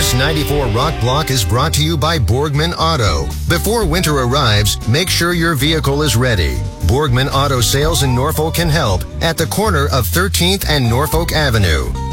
This 94 Rock Block is brought to you by Borgman Auto. Before winter arrives, make sure your vehicle is ready. Borgman Auto Sales in Norfolk can help at the corner of 13th and Norfolk Avenue.